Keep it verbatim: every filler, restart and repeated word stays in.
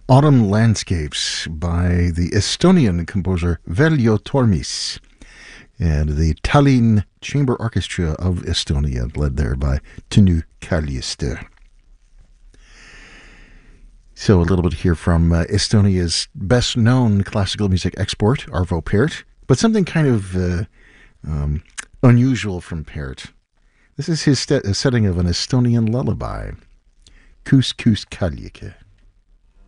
Autumn Landscapes by the Estonian composer Veljo Tormis and the Tallinn Chamber Orchestra of Estonia, led there by Tõnu Kaljuste. So a little bit here from uh, Estonia's best-known classical music export, Arvo Pärt, but something kind of uh, um, unusual from Pärt. This is his st- setting of an Estonian lullaby, Kus Kus Kaljuke.